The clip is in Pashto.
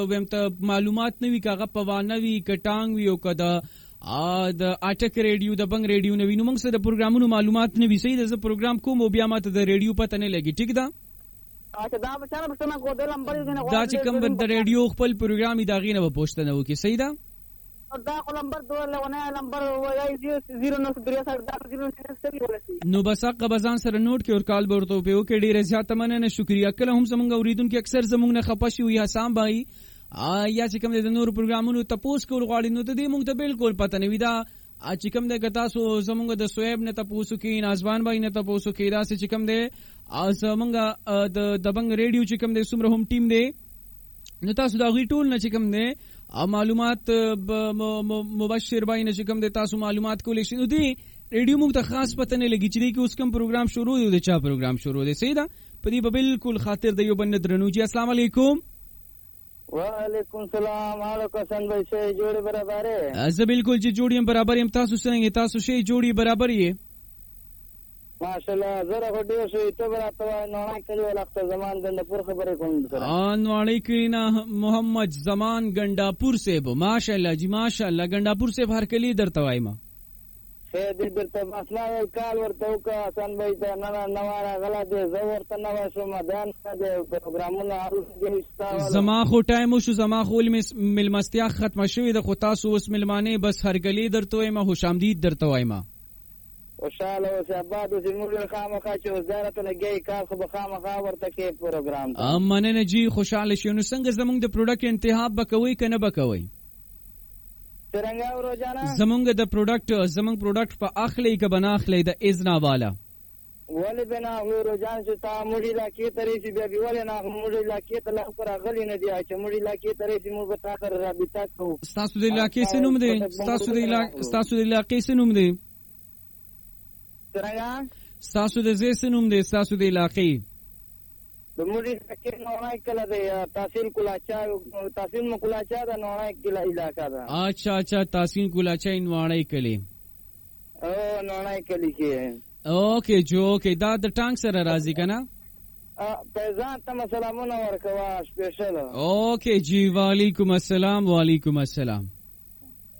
ویم ته معلومات نه وی کاغه پوانه وی کټانګ وی او کدا د اټک ریډیو د بنګ ریډیو نه وینم موږ سره د پروګرامونو معلومات نه وی صحیح د پروګرام کوم او بیا ماته د ریډیو پته نه لګی ټیک ده دا بچانه پښتنه کو د لمبر دا چې کوم د ریډیو خپل پروګرام دا غینه به پوښتنه وکي صحیح ده دا نمبر 2 لونه نمبر 090 نو بس حق بزان سره نوٹ کې اور کال ورته په کې ډیره زیاته مننه شکریا کله هم زمونږ اوریدونکو اکثر زمونږ نه خپشي وي حسام بھائی یا چې کوم د نور پروګرامونو تپوس کول غواړي نو ته دې موږ ته بالکل پته نه وي دا چې کوم د تاسو زمونږ د سویب نه تپوسو کې نازبان بھائی نه تپوسو کې دا چې کوم د زمونږ د دبنګ ریډیو چې کوم د سمره هم ټیم دی نو تاسو دا غي ټول نه چې کوم دی معلومات مبشر بھائی نه چې کوم د تاسو معلومات کولې شي نو دی ریډیو موږ ته خاص پته نه لګی چې اوس کوم پروګرام شروع دی د چا پروګرام شروع دی صحیح ده په دې بالکل خاطر د یو بن درنو جی السلام علیکم وعلیکم السلام علیکم حسن بھائی سے جوڑی برابر ہے زه بالکل چې جوړیم برابر یم تاسو څنګه تاسو شی جوړی برابر یې ماشاءالله زره هډیو شو ته براته نوړای کلی وخت زمان ګندپور خبرې کوم سره نوړای کینا محمد زمان ګنداپور سے ماشاءالله جی ماشاءالله ګنداپور سے هر کلی درته وایم خیر دې درته مسلا کال ورته کا حسن بھائی ته نه نواره غلا دې زور ته نو شو مدان دې پروګرامونه زما خو ټایم شو زما خو ملمستیا ختم شوې د خو تاسو اوس ملمانه بس هر کلی درته وایم خوش آمدید درته وایم وشاله او شباب د موږ خامخا چې وزارت لګي کار خو خامخا ورته کې پروګرام مننه جی خوشاله شو نو څنګه زمونږ د پروډکټ انتخاب بکوي کنه بکوي څنګه روزانه زمونږ د پروډکټ په اخلي ک بنا اخلي د اذن والا ولې بنا روزانه چې تا موږ لا کې ترې بیا ولې نه موږ لا کې ته لا پر غلي نه دی چې موږ لا کې ترې موږ تا سره رابطه کوو تاسو د علاقې سنوم دی تاسو د علاقې سنوم دی ستاسو د زی سنوم دی ستاسو د علاقې د موږ کې نوړای کله دی تحصیل مکولاچا د نوړای کله علاقہ ده اچھا تحصیل کولاچا نوړای کلی او نوړای کلی کې اوکے جو اوکے دا د ټانک سره راضی کنه پیزان ته سلامونه ورکوا سپیشل اوکے جی وعلیکم السلام